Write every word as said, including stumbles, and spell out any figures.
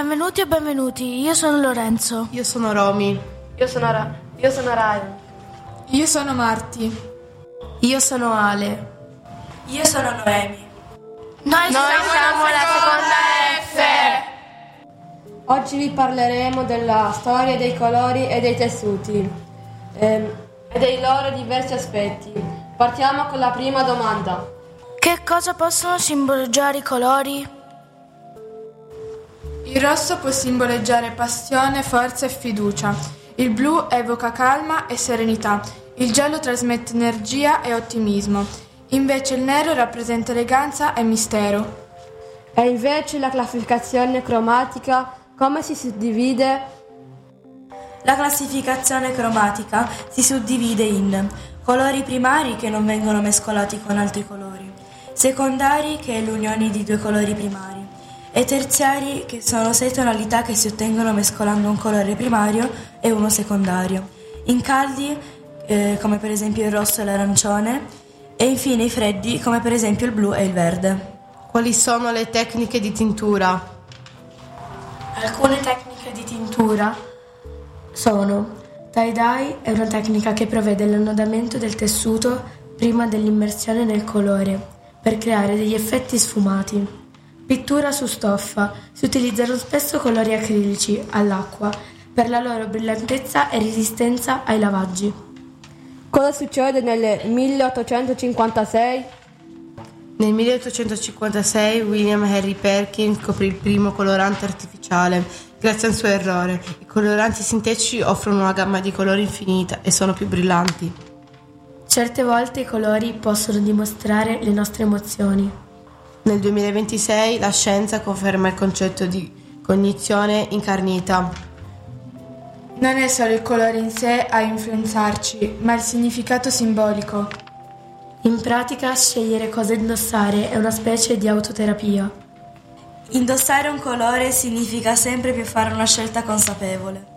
Benvenuti e benvenuti, io sono Lorenzo. Io sono Romy. Io sono Ra- Io sono Ryan. Io sono Marti. Io sono Ale. Io sono Noemi. Noi, Noi siamo la seconda F. Oggi vi parleremo della storia dei colori e dei tessuti ehm, e dei loro diversi aspetti. Partiamo con la prima domanda. Che cosa possono simboleggiare i colori? Il rosso può simboleggiare passione, forza e fiducia. Il blu evoca calma e serenità. Il giallo trasmette energia e ottimismo. Invece il nero rappresenta eleganza e mistero. E invece la classificazione cromatica come si suddivide? La classificazione cromatica si suddivide in colori primari che non vengono mescolati con altri colori, secondari che è l'unione di due colori primari e terziari che sono sei tonalità che si ottengono mescolando un colore primario e uno secondario. In caldi eh, come per esempio il rosso e l'arancione e infine i freddi come per esempio il blu e il verde. Quali sono le tecniche di tintura? Alcune tecniche di tintura sono tie-dye, è una tecnica che prevede l'annodamento del tessuto prima dell'immersione nel colore per creare degli effetti sfumati. Pittura su stoffa, si utilizzano spesso colori acrilici all'acqua per la loro brillantezza e resistenza ai lavaggi. Cosa succede nel milleottocentocinquantasei? Nel milleottocentocinquantasei William Henry Perkins scoprì il primo colorante artificiale. Grazie al suo errore, i coloranti sintetici offrono una gamma di colori infinita e sono più brillanti. Certe volte i colori possono dimostrare le nostre emozioni. Nel duemilaventisei la scienza conferma il concetto di cognizione incarnita. Non è solo il colore in sé a influenzarci, ma il significato simbolico. In pratica, scegliere cosa indossare è una specie di autoterapia. Indossare un colore significa sempre più fare una scelta consapevole.